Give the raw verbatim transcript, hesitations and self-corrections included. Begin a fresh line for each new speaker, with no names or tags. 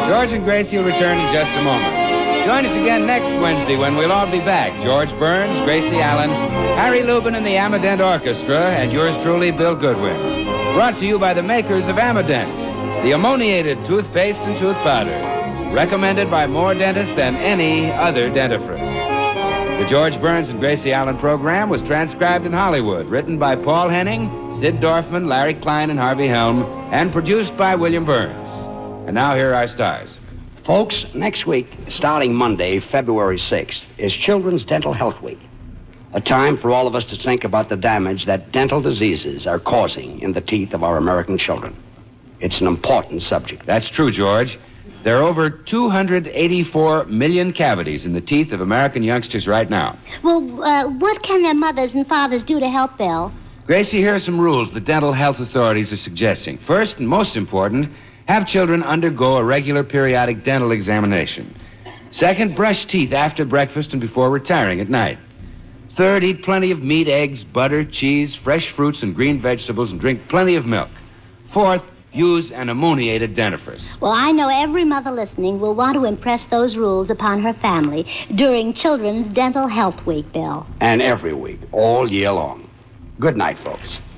George and Gracie will return in just a moment. Join us again next Wednesday when we'll all be back. George Burns, Gracie Allen, Harry Lubin and the Amadent Orchestra, and yours truly, Bill Goodwin. Brought to you by the makers of Amadent, the ammoniated toothpaste and tooth powder. Recommended by more dentists than any other dentifrice. The George Burns and Gracie Allen program was transcribed in Hollywood, written by Paul Henning, Sid Dorfman, Larry Klein, and Harvey Helm, and produced by William Burns. And now here are our stars.
Folks, next week, starting Monday, February sixth, is Children's Dental Health Week. A time for all of us to think about the damage that dental diseases are causing in the teeth of our American children. It's an important subject.
That's true, George. There are over two hundred eighty-four million cavities in the teeth of American youngsters right now.
Well, uh, what can their mothers and fathers do to help, Bill?
Gracie, here are some rules the dental health authorities are suggesting. First, and most important, have children undergo a regular periodic dental examination. Second, brush teeth after breakfast and before retiring at night. Third, eat plenty of meat, eggs, butter, cheese, fresh fruits, and green vegetables, and drink plenty of milk. Fourth, use an ammoniated dentifrice.
Well, I know every mother listening will want to impress those rules upon her family during Children's Dental Health Week, Bill.
And every week, all year long. Good night, folks.